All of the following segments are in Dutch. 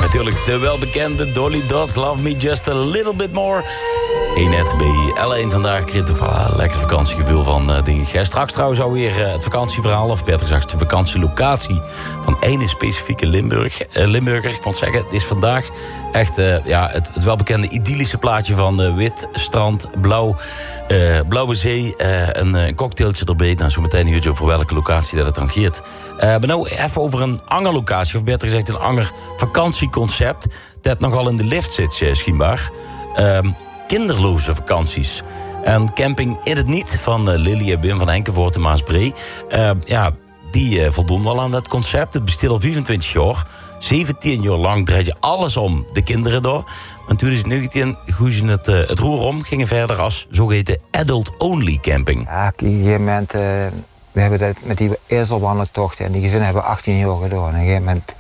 natuurlijk de welbekende Dolly Dots, Love Me Just a Little Bit More. Net bij L1 vandaag kreeg toch wel een lekker vakantiegevoel van dingen. Straks trouwens alweer het vakantieverhaal, of beter gezegd de vakantielocatie van ene specifieke Limburger. Ik moet zeggen, het is vandaag echt het welbekende idyllische plaatje van wit, strand, blauwe zee, een cocktailtje erbij. Nou, zo meteen een uurtje over welke locatie dat het tangeert. Maar nou even over een angerlocatie, of beter gezegd een anger vakantieconcept dat nogal in de lift zit, schijnbaar. Kinderloze vakanties. En camping in het niet van Lily en Wim van Enkevoort in Maasbree. Die voldoen wel aan dat concept. Het bestaat al 24 jaar. 17 jaar lang draait je alles om de kinderen door. Maar in 2019 gooien ze het roer om. Gingen verder als zogeheten adult-only camping. Ja, op een gegeven moment, we hebben dat met die ezelwandeltochten. En die gezinnen hebben 18 jaar gedaan. En op een gegeven moment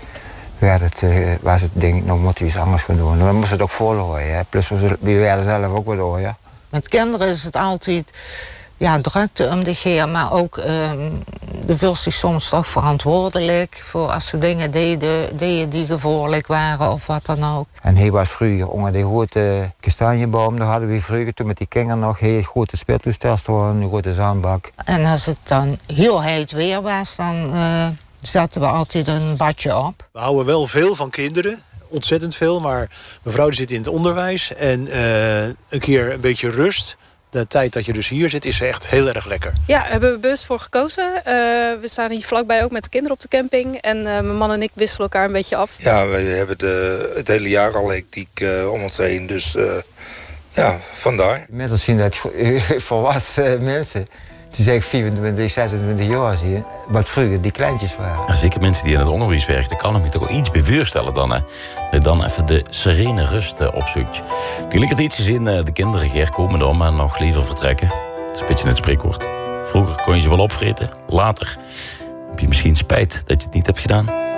was het denk ik, nou moeten we iets anders gaan doen. We moesten het ook volhouden. Hè. Plus we werden zelf ook wat door. Ja. Met kinderen is het altijd drukte om de geer, maar ook de voelt zich soms toch verantwoordelijk voor als ze dingen deden die gevaarlijk waren of wat dan ook. En hij was vroeger onder die grote kastanjeboom, daar hadden we vroeger toen met die kinderen nog heel grote speeltoestel staan, een grote zandbak. En als het dan heel heet weer was, dan zetten we altijd een badje op. We houden wel veel van kinderen, ontzettend veel, maar mevrouw die zit in het onderwijs en een keer een beetje rust. De tijd dat je dus hier zit is echt heel erg lekker. Ja, daar hebben we bewust voor gekozen. We staan hier vlakbij ook met de kinderen op de camping. En mijn man en ik wisselen elkaar een beetje af. Ja, we hebben het hele jaar al hectiek om ons heen. Dus vandaar. Mensen zien dat volwassen mensen. Die zeggen 24, 26 jaar zie je. Wat vroeger die kleintjes waren. Ja, zeker mensen die in het onderwijs werken. Daar kan ik me toch wel iets bij voorstellen dan. Hè. Dat dan even de serene rust opzoekt. Tegelijkertijd in de kinderen komen dan maar nog liever vertrekken. Dat is een beetje het spreekwoord. Vroeger kon je ze wel opvreten. Later heb je misschien spijt dat je het niet hebt gedaan.